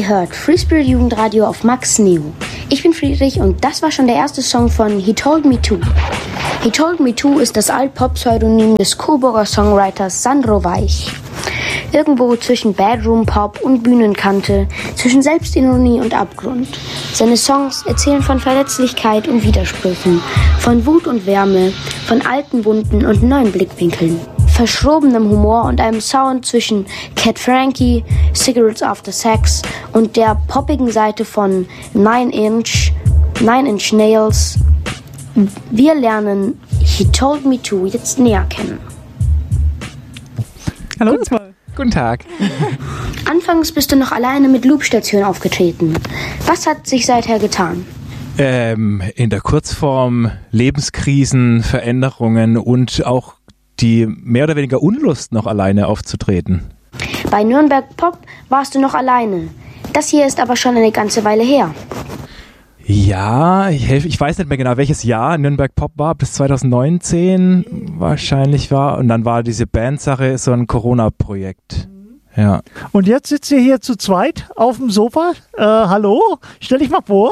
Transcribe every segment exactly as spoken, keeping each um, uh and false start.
Ihr hört Free Spirit Jugendradio auf Max Neo. Ich bin Friedrich und das war schon der erste Song von He Told Me To. He Told Me To ist das Alt-Pop-Pseudonym des Coburger Songwriters Sandro Weich. Irgendwo zwischen Bedroom-Pop und Bühnenkante, zwischen Selbstironie und Abgrund. Seine Songs erzählen von Verletzlichkeit und Widersprüchen, von Wut und Wärme, von alten Wunden und neuen Blickwinkeln. Verschrobenem Humor und einem Sound zwischen Cat Frankie, Cigarettes After Sex und der poppigen Seite von Nine Inch, Nine Inch Nails. Wir lernen He Told Me To jetzt näher kennen. Hallo. Guten, Guten Tag. Anfangs bist du noch alleine mit Loopstation aufgetreten. Was hat sich seither getan? Ähm, in der Kurzform Lebenskrisen, Veränderungen und auch die mehr oder weniger Unlust, noch alleine aufzutreten. Bei Nürnberg Pop warst du noch alleine. Das hier ist aber schon eine ganze Weile her. Ja, ich, helf, ich weiß nicht mehr genau, welches Jahr Nürnberg Pop war, bis zwanzig neunzehn wahrscheinlich war. Und dann war diese Bandsache so ein Corona-Projekt. Ja. Und jetzt sitzt ihr hier zu zweit auf dem Sofa. Äh, hallo, stell dich mal vor.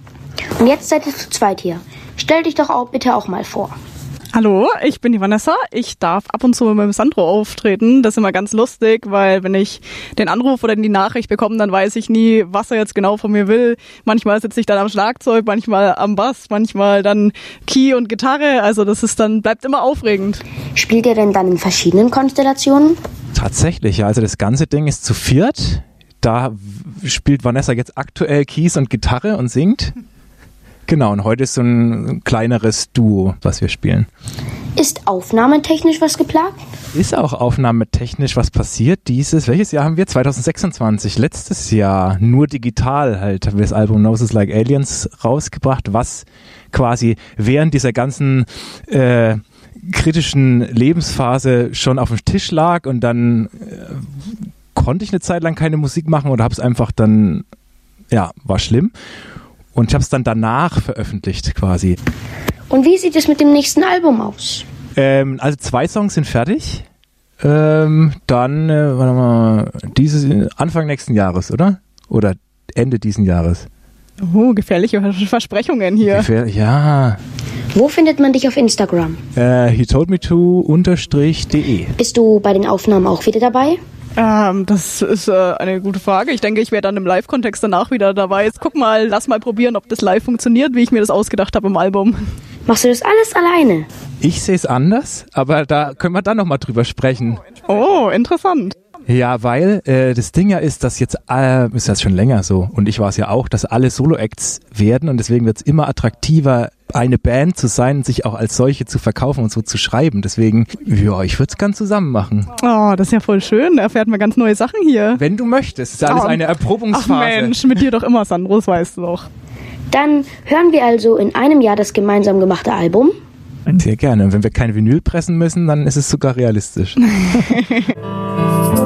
Und jetzt seid ihr zu zweit hier. Stell dich doch auch bitte auch mal vor. Hallo, ich bin die Vanessa. Ich darf ab und zu mit dem Sandro auftreten. Das ist immer ganz lustig, weil wenn ich den Anruf oder die Nachricht bekomme, dann weiß ich nie, was er jetzt genau von mir will. Manchmal sitze ich dann am Schlagzeug, manchmal am Bass, manchmal dann Key und Gitarre. Also das ist dann, bleibt immer aufregend. Spielt ihr denn dann in verschiedenen Konstellationen? Tatsächlich, ja. Also das ganze Ding ist zu viert. Da spielt Vanessa jetzt aktuell Keys und Gitarre und singt. Genau, und heute ist so ein kleineres Duo, was wir spielen. Ist aufnahmetechnisch was geplant? Ist auch aufnahmetechnisch was passiert dieses, welches Jahr haben wir? zwanzig sechsundzwanzig, letztes Jahr, nur digital halt, haben wir das Album Noses Like Aliens rausgebracht, was quasi während dieser ganzen äh, kritischen Lebensphase schon auf dem Tisch lag und dann äh, konnte ich eine Zeit lang keine Musik machen oder habe es einfach dann, ja, war schlimm. Und ich habe es dann danach veröffentlicht quasi. Und wie sieht es mit dem nächsten Album aus? Ähm, also zwei Songs sind fertig. Ähm, dann, äh, warte mal, dieses, Anfang nächsten Jahres, oder? Oder Ende diesen Jahres. Oh, gefährliche Versprechungen hier. Gefährlich, ja. Wo findet man dich auf Instagram? Äh, he told me to unterstrich de. Bist du bei den Aufnahmen auch wieder dabei? Ähm, das ist äh, eine gute Frage. Ich denke, ich werde dann im Live-Kontext danach wieder dabei. Jetzt guck mal, lass mal probieren, ob das live funktioniert, wie ich mir das ausgedacht habe im Album. Machst du das alles alleine? Ich sehe es anders, aber da können wir dann nochmal drüber sprechen. Oh, interessant. Ja, weil äh, das Ding ja ist, dass jetzt, äh, ist das schon länger so, und ich war es ja auch, dass alle Solo-Acts werden und deswegen wird es immer attraktiver, eine Band zu sein und sich auch als solche zu verkaufen und so zu schreiben. Deswegen, ja, ich würde es gern zusammen machen. Oh, das ist ja voll schön, da erfährt man ganz neue Sachen hier. Wenn du möchtest, ist alles oh, eine Erprobungsphase. Ach Mensch, mit dir doch immer, Sandro, das weißt du doch. Dann hören wir also in einem Jahr das gemeinsam gemachte Album. Sehr gerne. Und wenn wir kein Vinyl pressen müssen, dann ist es sogar realistisch.